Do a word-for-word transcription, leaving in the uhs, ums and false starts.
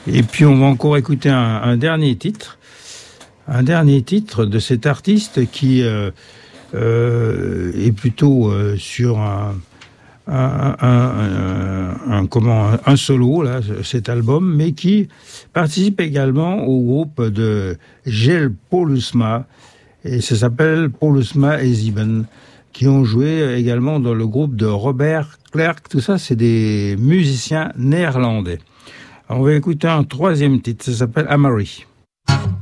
Et puis on va encore écouter un, un dernier titre, un dernier titre de cet artiste qui euh, euh, est plutôt euh, sur un, un, un, un, un, comment, un solo, là, cet album, mais qui participe également au groupe de Gel Paulusma, et ça s'appelle Paulusma et Sieben, qui ont joué également dans le groupe de Robert Clerk. Tout ça, c'est des musiciens néerlandais. Alors, on va écouter un troisième titre, ça s'appelle Amary.